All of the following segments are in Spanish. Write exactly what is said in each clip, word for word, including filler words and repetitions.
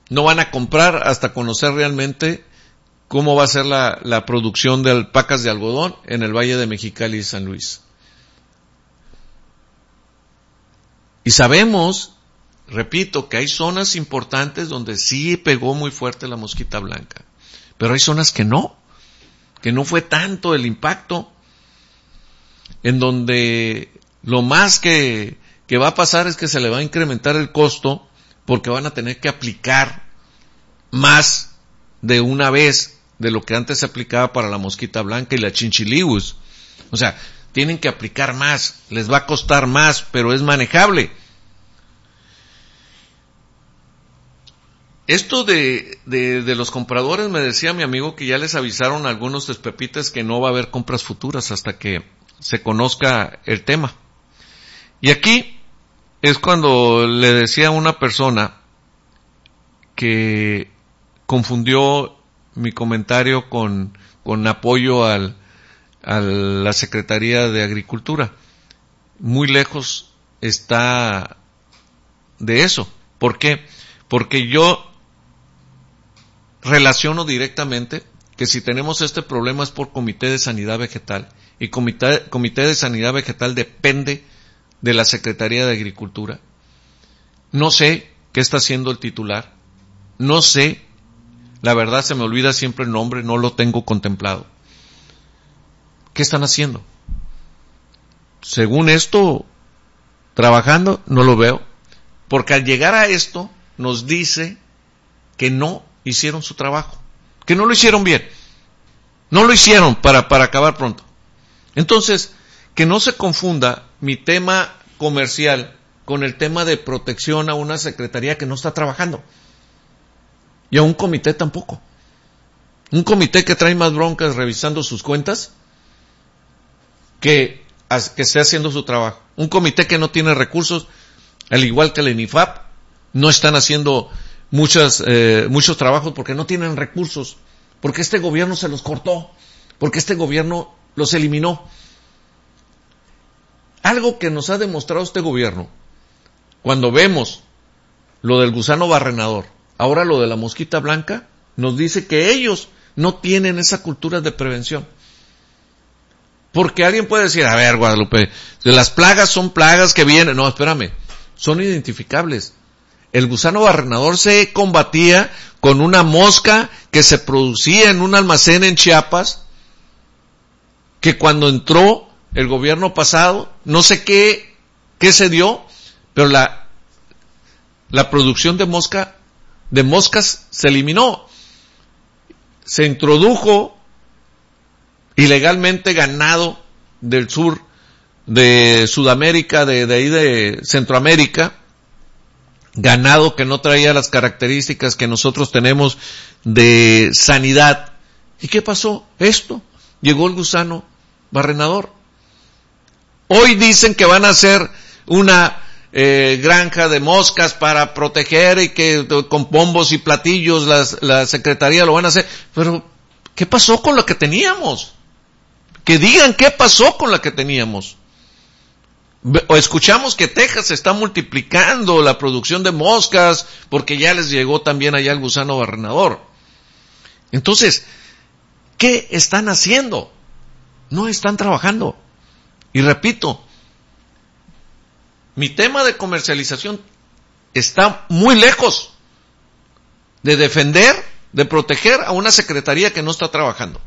No van a comprar hasta conocer realmente cómo va a ser la, la producción de alpacas de algodón en el Valle de Mexicali y San Luis. Y sabemos, repito, que hay zonas importantes donde sí pegó muy fuerte la mosquita blanca, pero hay zonas que no, que no fue tanto el impacto, en donde lo más que, que va a pasar es que se le va a incrementar el costo porque van a tener que aplicar más de una vez de lo que antes se aplicaba para la mosquita blanca y la chinchiligus. O sea, tienen que aplicar más, les va a costar más, pero es manejable. Esto de, de, de los compradores, me decía mi amigo que ya les avisaron a algunos despepites que no va a haber compras futuras hasta que se conozca el tema. Y aquí es cuando le decía a una persona que confundió mi comentario con, con apoyo al, a la Secretaría de Agricultura. Muy lejos está de eso. ¿Por qué? Porque yo relaciono directamente que si tenemos este problema es por Comité de Sanidad Vegetal, y Comité, Comité de Sanidad Vegetal depende de la Secretaría de Agricultura. No sé qué está haciendo el titular, no sé, la verdad se me olvida siempre el nombre, no lo tengo contemplado. ¿Qué están haciendo? Según esto, trabajando, no lo veo, porque al llegar a esto nos dice que no hicieron su trabajo, que no lo hicieron bien, no lo hicieron para, para acabar pronto. Entonces, que no se confunda mi tema comercial con el tema de protección a una secretaría que no está trabajando. Y a un comité tampoco. Un comité que trae más broncas revisando sus cuentas que, que esté haciendo su trabajo. Un comité que no tiene recursos, al igual que el ENIFAP, no están haciendo muchas, eh, muchos trabajos porque no tienen recursos, porque este gobierno se los cortó, porque este gobierno los eliminó. Algo que nos ha demostrado este gobierno, cuando vemos lo del gusano barrenador, ahora lo de la mosquita blanca, nos dice que ellos no tienen esa cultura de prevención. Porque alguien puede decir, a ver, Guadalupe, las plagas son plagas que vienen. No, espérame, son identificables. El gusano barrenador se combatía con una mosca que se producía en un almacén en Chiapas, que cuando entró el gobierno pasado, no sé qué, qué se dio, pero la, la producción de mosca, de moscas se eliminó. Se introdujo ilegalmente ganado del sur de Sudamérica, de, de ahí de Centroamérica, ganado que no traía las características que nosotros tenemos de sanidad. ¿Y qué pasó? Esto. Llegó el gusano barrenador. Hoy dicen que van a hacer una eh, granja de moscas para proteger y que con bombos y platillos las, la secretaría lo van a hacer. Pero, ¿qué pasó con lo que teníamos? Que digan qué pasó con la que teníamos. O escuchamos que Texas está multiplicando la producción de moscas porque ya les llegó también allá el gusano barrenador. Entonces, ¿qué están haciendo? No están trabajando. Y repito, mi tema de comercialización está muy lejos de defender, de proteger a una secretaría que no está trabajando.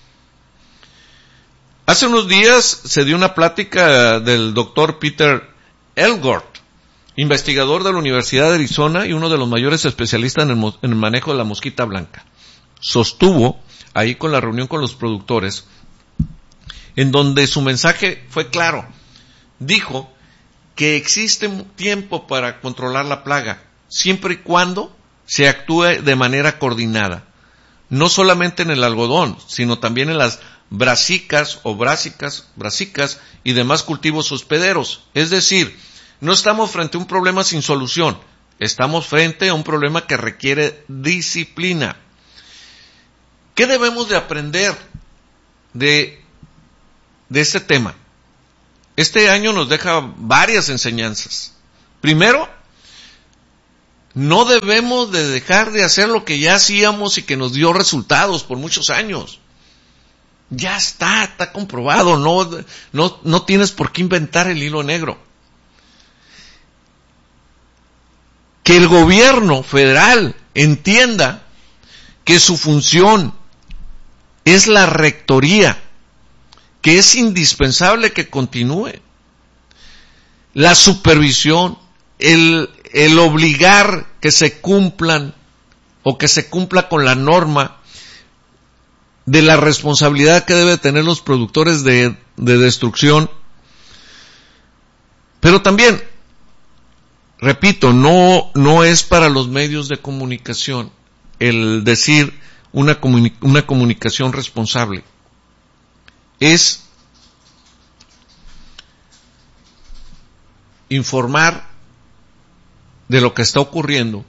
Hace unos días se dio una plática del doctor Peter Elgort, investigador de la Universidad de Arizona y uno de los mayores especialistas en el, en el manejo de la mosquita blanca. Sostuvo, ahí con la reunión con los productores, en donde su mensaje fue claro. Dijo que existe tiempo para controlar la plaga, siempre y cuando se actúe de manera coordinada. No solamente en el algodón, sino también en las brasicas o brásicas, brasicas y demás cultivos hospederos. Es decir, no estamos frente a un problema sin solución, estamos frente a un problema que requiere disciplina. ¿Qué debemos de aprender de, de este tema? Este año nos deja varias enseñanzas. Primero, no debemos de dejar de hacer lo que ya hacíamos y que nos dio resultados por muchos años. Ya está, está comprobado, no, no, no tienes por qué inventar el hilo negro. Que el gobierno federal entienda que su función es la rectoría, que es indispensable que continúe. La supervisión, el, el obligar que se cumplan o que se cumpla con la norma de la responsabilidad que deben tener los productores de, de destrucción. Pero también, repito, no, no es para los medios de comunicación el decir una, comuni- una comunicación responsable. Es informar de lo que está ocurriendo,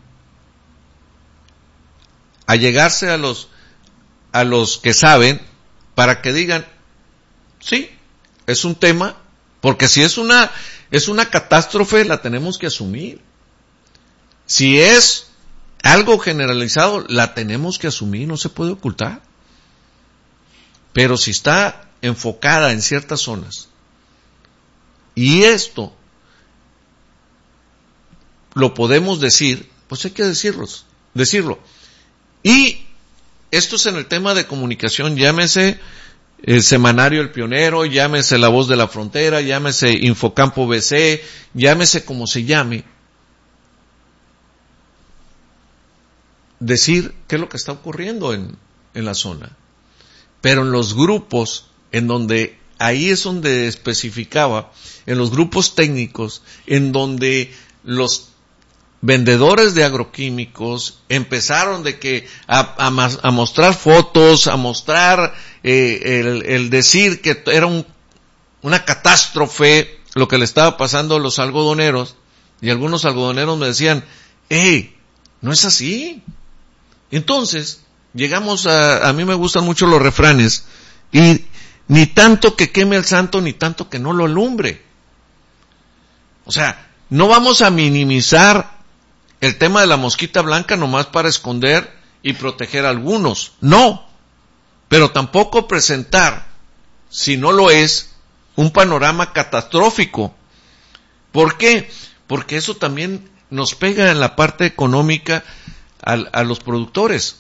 allegarse a los a los que saben para que digan, sí, es un tema, porque si es una es una catástrofe la tenemos que asumir. Si es algo generalizado la tenemos que asumir, no se puede ocultar. Pero si está enfocada en ciertas zonas y esto lo podemos decir, pues hay que decirlos, decirlo. Y esto es en el tema de comunicación, llámese el Semanario El Pionero, llámese La Voz de la Frontera, llámese Infocampo B C, llámese como se llame. Decir qué es lo que está ocurriendo en, en la zona. Pero en los grupos, en donde, ahí es donde especificaba, en los grupos técnicos, en donde los vendedores de agroquímicos empezaron de que a, a, a mostrar fotos, a mostrar eh, el, el decir que era un, una catástrofe lo que le estaba pasando a los algodoneros, y algunos algodoneros me decían, hey, no es así. Entonces, llegamos a, a mí me gustan mucho los refranes, y ni tanto que queme el santo, ni tanto que no lo alumbre. O sea, no vamos a minimizar el tema de la mosquita blanca nomás para esconder y proteger a algunos. No. Pero tampoco presentar, si no lo es, un panorama catastrófico. ¿Por qué? Porque eso también nos pega en la parte económica a, a los productores.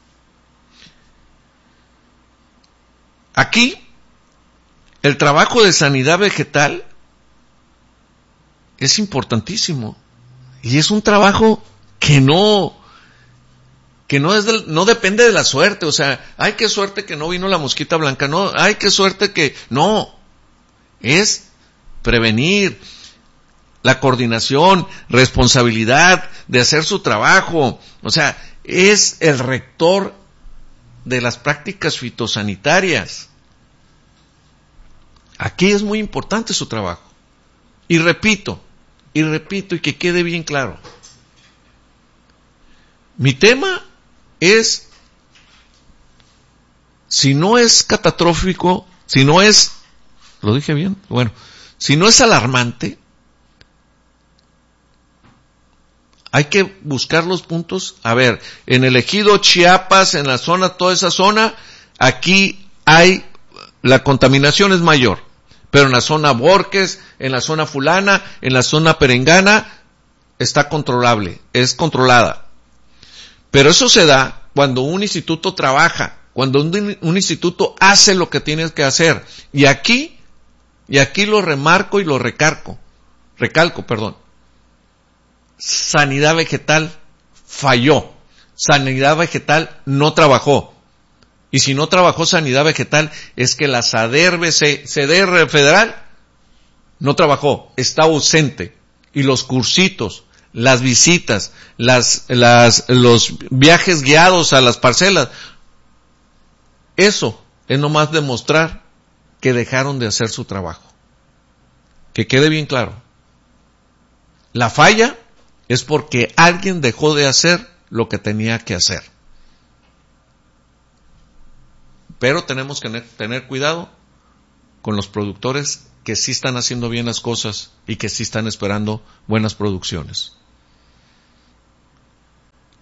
Aquí, el trabajo de sanidad vegetal es importantísimo. Y es un trabajo que no, que no es del, no depende de la suerte. O sea, ay, qué suerte que no vino la mosquita blanca. No, ay, qué suerte que, no. Es prevenir, la coordinación, responsabilidad de hacer su trabajo. O sea, es el rector de las prácticas fitosanitarias. Aquí es muy importante su trabajo. Y repito, y repito, y que quede bien claro. Mi tema es, si no es catastrófico, si no es, ¿lo dije bien? Bueno, si no es alarmante, hay que buscar los puntos. A ver, en el ejido Chiapas, en la zona, toda esa zona, aquí hay, la contaminación es mayor. Pero en la zona Borques, en la zona fulana, en la zona perengana, está controlable, es controlada. Pero eso se da cuando un instituto trabaja, cuando un, un instituto hace lo que tiene que hacer. Y aquí, y aquí lo remarco y lo recargo, recalco, perdón. Sanidad vegetal falló. Sanidad vegetal no trabajó. Y si no trabajó sanidad vegetal, es que la SADER, C D R federal, no trabajó, está ausente. Y los cursitos, las visitas, las, las, los viajes guiados a las parcelas, eso es nomás demostrar que dejaron de hacer su trabajo. Que quede bien claro. La falla es porque alguien dejó de hacer lo que tenía que hacer. Pero tenemos que tener cuidado con los productores que sí están haciendo bien las cosas y que sí están esperando buenas producciones.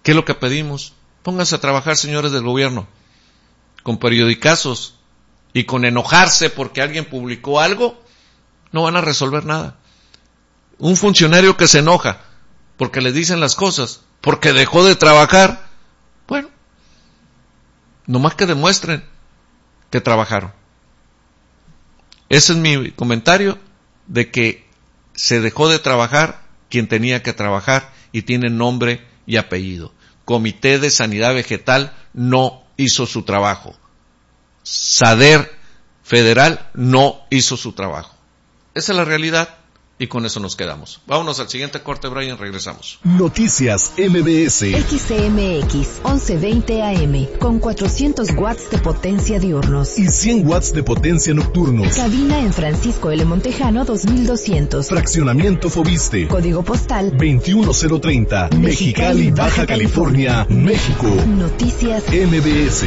¿Qué es lo que pedimos? Pónganse a trabajar, señores del gobierno, con periodicazos y con enojarse porque alguien publicó algo, no van a resolver nada. Un funcionario que se enoja porque le dicen las cosas, porque dejó de trabajar, bueno, nomás que demuestren que trabajaron. Ese es mi comentario de que se dejó de trabajar quien tenía que trabajar y tiene nombre y apellido. Comité de Sanidad Vegetal no hizo su trabajo. SADER Federal no hizo su trabajo. Esa es la realidad y con eso nos quedamos. Vámonos al siguiente corte, Brian, regresamos. Noticias M B S. X C M X once veinte A M con cuatrocientos watts de potencia diurnos y cien watts de potencia nocturnos. Cabina en Francisco L. Montejano dos mil doscientos. Fraccionamiento Fobiste. Código postal veintiuno cero treinta. Mexicali, Baja California, México. Noticias M B S.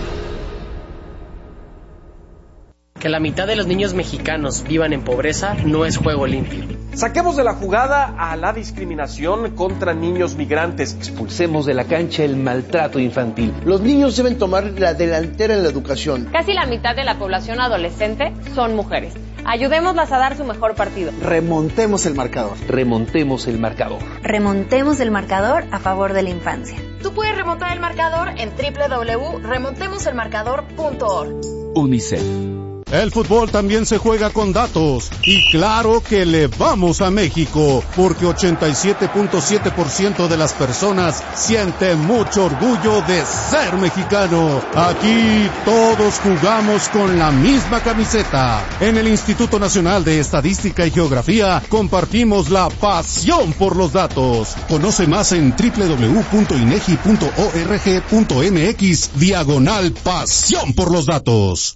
Que la mitad de los niños mexicanos vivan en pobreza no es juego limpio. Saquemos de la jugada a la discriminación contra niños migrantes. Expulsemos de la cancha el maltrato infantil. Los niños deben tomar la delantera en la educación. Casi la mitad de la población adolescente son mujeres. Ayudémoslas a dar su mejor partido. Remontemos el marcador. Remontemos el marcador. Remontemos el marcador a favor de la infancia. Tú puedes remontar el marcador en doble u doble u doble u punto remontemos el marcador punto org. UNICEF. El fútbol también se juega con datos y claro que le vamos a México porque ochenta y siete punto siete por ciento de las personas siente mucho orgullo de ser mexicano. Aquí todos jugamos con la misma camiseta. En el Instituto Nacional de Estadística y Geografía compartimos la pasión por los datos. Conoce más en doble u doble u doble u punto inegi punto org punto mx diagonal pasión por los datos.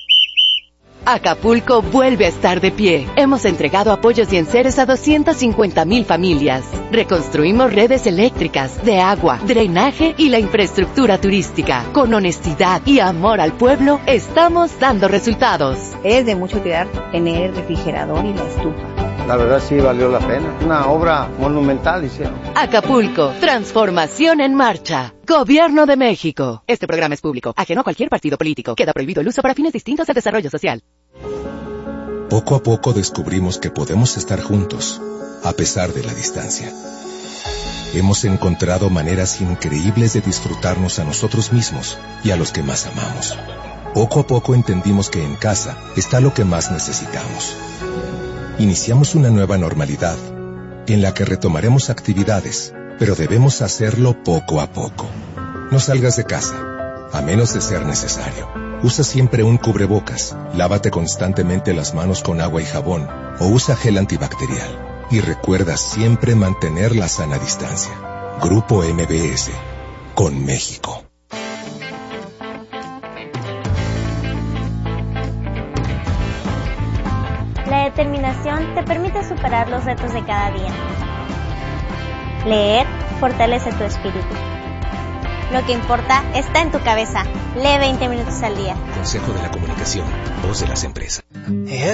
Acapulco vuelve a estar de pie. Hemos entregado apoyos y enseres a doscientas cincuenta mil familias. Reconstruimos redes eléctricas, de agua, drenaje y la infraestructura turística. Con honestidad y amor al pueblo, estamos dando resultados. Es de mucha utilidad tener el refrigerador y la estufa. La verdad sí valió la pena. Una obra monumental hicieron. Acapulco, transformación en marcha. Gobierno de México. Este programa es público, ajeno a cualquier partido político. Queda prohibido el uso para fines distintos de desarrollo social. Poco a poco descubrimos que podemos estar juntos, a pesar de la distancia. Hemos encontrado maneras increíbles de disfrutarnos a nosotros mismos y a los que más amamos. Poco a poco entendimos que en casa está lo que más necesitamos. Iniciamos una nueva normalidad, en la que retomaremos actividades, pero debemos hacerlo poco a poco. No salgas de casa, a menos de ser necesario. Usa siempre un cubrebocas, lávate constantemente las manos con agua y jabón, o usa gel antibacterial. Y recuerda siempre mantener la sana distancia. Grupo M B S, con México. La determinación te permite superar los retos de cada día. Leer fortalece tu espíritu. Lo que importa está en tu cabeza. Lee veinte minutos al día. Consejo de la Comunicación, voz de las empresas.